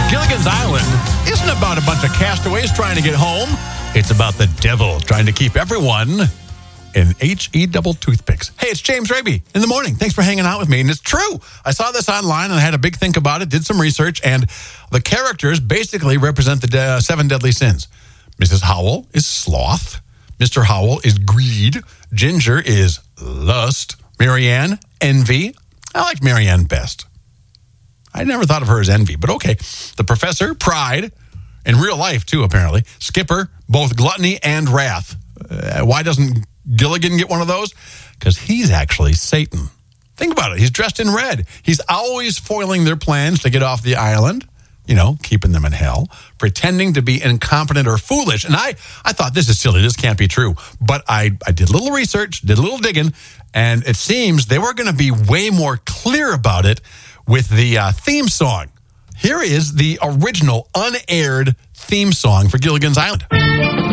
Gilligan's Island isn't about a bunch of castaways trying to get home. It's about the devil trying to keep everyone in H-E double toothpicks. Hey, it's James Raby in the morning. Thanks for hanging out with me. And it's true. I saw this online and I had a big think about it, did some research, and the characters basically represent the 7 deadly sins. Mrs. Howell is sloth. Mr. Howell is greed. Ginger is lust. Marianne, envy. I like Marianne best. I never thought of her as envy, but okay. The professor, pride. In real life, too, apparently. Skipper, both gluttony and wrath. Why doesn't Gilligan get one of those? Because he's actually Satan. Think about it. He's dressed in red. He's always foiling their plans to get off the island. You know, keeping them in hell. Pretending to be incompetent or foolish. And I thought, this is silly. This can't be true. But I did a little research, did a little digging, and it seems they were going to be way more clear about it with the theme song. Here is the original unaired theme song for Gilligan's Island.